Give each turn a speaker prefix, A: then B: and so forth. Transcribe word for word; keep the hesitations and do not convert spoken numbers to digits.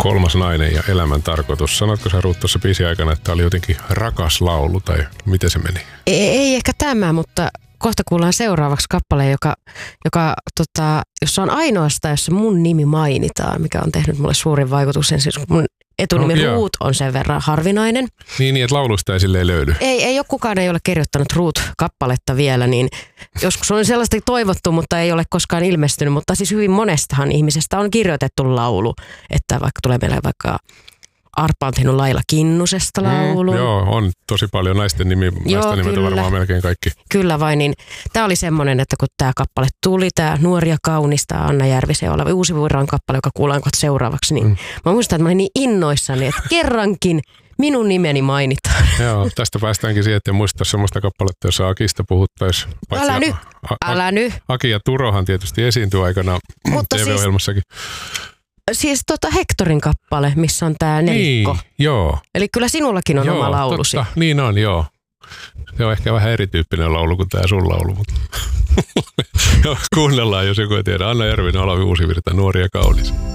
A: Kolmas nainen ja elämän tarkoitus. Sanotko sä Ruut tuossa biisin aikana, että oli jotenkin rakas laulu tai miten se meni?
B: Ei, ei ehkä tämä, mutta kohta kuullaan seuraavaksi kappale, joka, joka tota, jossa on ainoastaan, jossa mun nimi mainitaan, mikä on tehnyt mulle suurin vaikutuksen. Siis mun etunimi no, Ruut on sen verran harvinainen.
A: Niin, niin että laulusta ei silleen löydy.
B: Ei, ei ole kukaan ei ole kirjoittanut Ruut-kappaletta vielä, niin joskus on sellaista toivottu, mutta ei ole koskaan ilmestynyt. Mutta siis hyvin monestahan ihmisestä on kirjoitettu laulu, että vaikka tulee meille vaikka Arpa on tehnyt Laila Kinnusesta laulu.
A: Mm, joo, on tosi paljon naisten nimi, naisten nimet on varmaan melkein kaikki.
B: Kyllä vain, niin tämä oli semmoinen, että kun tämä kappale tuli, tämä Nuori ja kaunis, tämä Anna Järvisen oleva Uusi Vuoran kappale, joka kuullaan kohta seuraavaksi, niin mm. mä muistan, että mä olin niin innoissani, että kerrankin minun nimeni mainitaan.
A: Joo, tästä päästäänkin siihen, että muista semmoista kappaletta, jossa Akista puhuttaisiin.
B: Älä nyt, älä nyt.
A: Aki ja Turohan tietysti esiintyi aikana T V-ohjelmassakin.
B: Siis, siis tota Hektorin kappale, missä on tää nelikko.
A: Niin, joo.
B: Eli kyllä sinullakin on
A: joo,
B: oma laulusi.
A: Totta. Niin on, joo. Se on ehkä vähän erityyppinen laulu kuin tää sun laulu, mutta kuunnellaan, jos joku ei tiedä. Anna Järvinen, Olavi Uusivirta, Nuori ja kaunis.